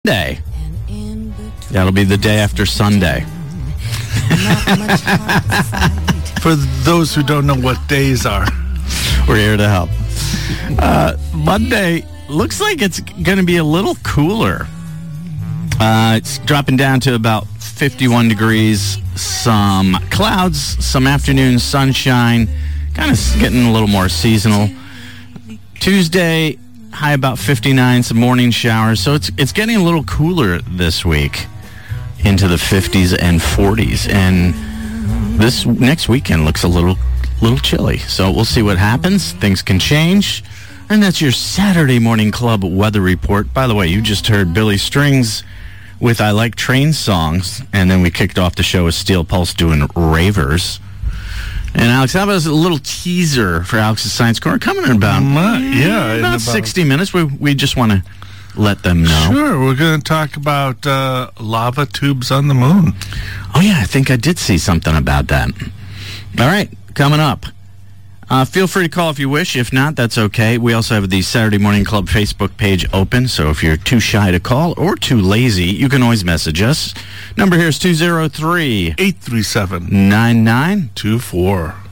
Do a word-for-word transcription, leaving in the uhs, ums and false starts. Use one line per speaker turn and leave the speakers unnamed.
Day. That'll be the day after Sunday.
For those who don't know what days are,
we're here to help. Uh, Monday looks like it's going to be a little cooler. Uh, it's dropping down to about fifty-one degrees, some clouds, some afternoon sunshine, kind of getting a little more seasonal. Tuesday, high about fifty-nine, some morning showers. So it's it's getting a little cooler this week into the fifties and forties. And this next weekend looks a little little chilly. So we'll see what happens. Things can change. And that's your Saturday Morning Club weather report. By the way, you just heard Billy Strings with I Like Train Songs. And then we kicked off the show with Steel Pulse doing Ravers. And Alex, how about a little teaser for Alex's Science Corner coming in about,
uh, yeah,
about,
in about
sixty minutes? We we just want to let them know.
Sure, we're going to talk about uh, lava tubes on the moon.
Oh, yeah, I think I did see something about that. All right, coming up. Uh, feel free to call if you wish. If not, that's okay. We also have the Saturday Morning Club Facebook page open, so if you're too shy to call or too lazy, you can always message us. Number here is two oh three,
eight three seven,
nine nine
two four.